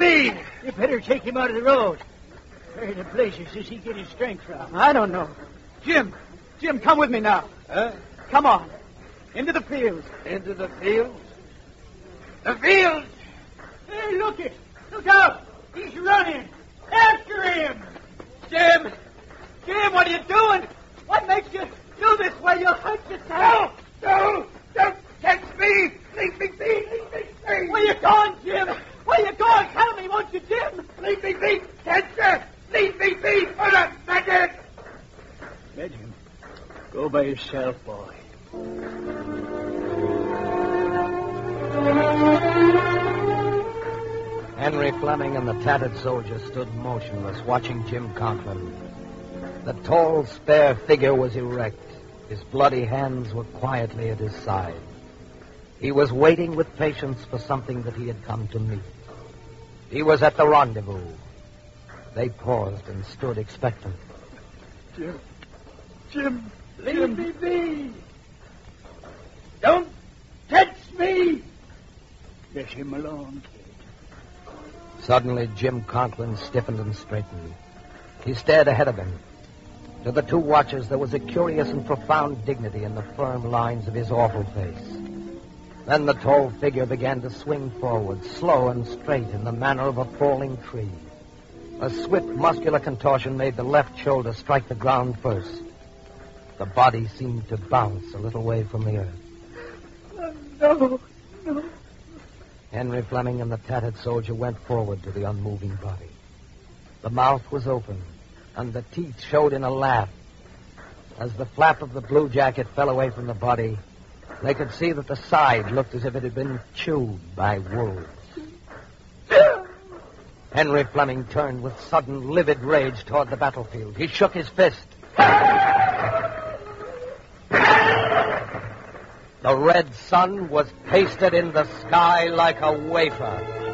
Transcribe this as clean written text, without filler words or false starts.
Speed! You better take him out of the road. Where in the blazes does he get his strength from? I don't know. Jim, come with me now. Huh? Come on. Into the fields. Into the fields? The fields! Hey, look it! Look out! He's running! After him! Jim, what are you doing? What makes you do this way? You'll hurt yourself. No! Don't catch me! Leave me be! Leave me be! Where you going, Jim? Where you going? Tell me, won't you, Jim? Leave me be! Can't you? Leave me be for a second! Let him. Go by yourself, boy. Henry Fleming and the tattered soldier stood motionless, watching Jim Conklin. The tall, spare figure was erect. His bloody hands were quietly at his side. He was waiting with patience for something that he had come to meet. He was at the rendezvous. They paused and stood expectant. Jim, leave me be! Don't touch me! Let him alone, kid. Suddenly, Jim Conklin stiffened and straightened. He stared ahead of him. To the two watchers, there was a curious and profound dignity in the firm lines of his awful face. Then the tall figure began to swing forward, slow and straight in the manner of a falling tree. A swift, muscular contortion made the left shoulder strike the ground first. The body seemed to bounce a little way from the earth. No. Henry Fleming and the tattered soldier went forward to the unmoving body. The mouth was open, and the teeth showed in a laugh. As the flap of the blue jacket fell away from the body, they could see that the side looked as if it had been chewed by wolves. Henry Fleming turned with sudden, livid rage toward the battlefield. He shook his fist. The red sun was pasted in the sky like a wafer.